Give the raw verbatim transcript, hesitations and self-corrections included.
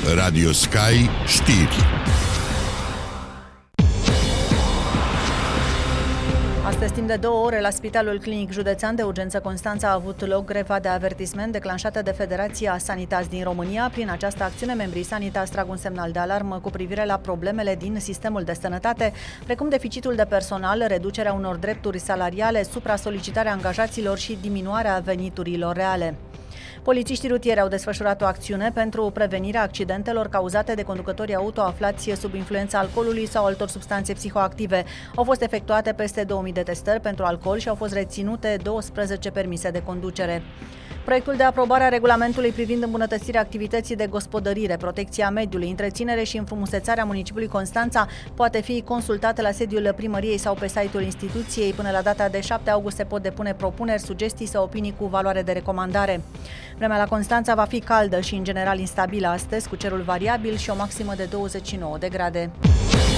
Radio Sky Știri. Astăzi, timp de două ore, la Spitalul Clinic Județean de Urgență Constanța a avut loc greva de avertisment declanșată de Federația Sanitas din România. Prin această acțiune, membrii Sanitas trag un semnal de alarmă cu privire la problemele din sistemul de sănătate, precum deficitul de personal, reducerea unor drepturi salariale, supra-solicitarea angajaților și diminuarea veniturilor reale. Polițiștii rutieri au desfășurat o acțiune pentru prevenirea accidentelor cauzate de conducătorii auto aflați sub influența alcoolului sau altor substanțe psihoactive. Au fost efectuate peste două mii de testări pentru alcool și au fost reținute douăsprezece permise de conducere. Proiectul de aprobare a regulamentului privind îmbunătățirea activității de gospodărire, protecția mediului, întreținere și înfrumusețarea municipiului Constanța poate fi consultat la sediul primăriei sau pe site-ul instituției. Până la data de șapte august se pot depune propuneri, sugestii sau opinii cu valoare de recomandare. Vremea la Constanța va fi caldă și în general instabilă astăzi, cu cerul variabil și o maximă de douăzeci și nouă de grade.